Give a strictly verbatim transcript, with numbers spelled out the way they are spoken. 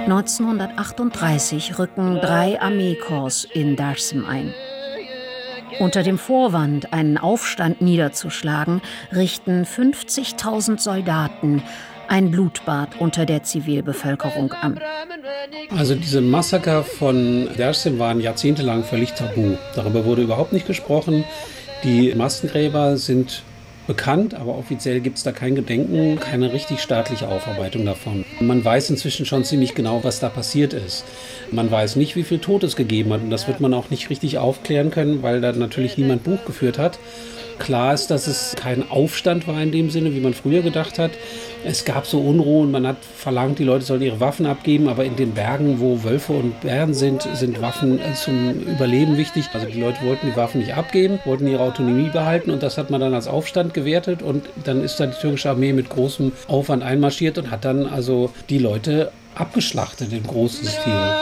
neunzehnhundertachtunddreißig rücken drei Armeekorps in Dersim ein. Unter dem Vorwand, einen Aufstand niederzuschlagen, richten fünfzigtausend Soldaten ein Blutbad unter der Zivilbevölkerung an. Also diese Massaker von Dersim waren jahrzehntelang völlig tabu. Darüber wurde überhaupt nicht gesprochen. Die Massengräber sind bekannt, aber offiziell gibt es da kein Gedenken, keine richtig staatliche Aufarbeitung davon. Man weiß inzwischen schon ziemlich genau, was da passiert ist. Man weiß nicht, wie viel Tod es gegeben hat, und das wird man auch nicht richtig aufklären können, weil da natürlich niemand Buch geführt hat. Klar ist, dass es kein Aufstand war in dem Sinne, wie man früher gedacht hat. Es gab so Unruhen, man hat verlangt, die Leute sollen ihre Waffen abgeben, aber in den Bergen, wo Wölfe und Bären sind, sind Waffen zum Überleben wichtig. Also die Leute wollten die Waffen nicht abgeben, wollten ihre Autonomie behalten, und das hat man dann als Aufstand gewertet, und dann ist da die türkische Armee mit großem Aufwand einmarschiert und hat dann also die Leute abgeschlachtet im großen Stil.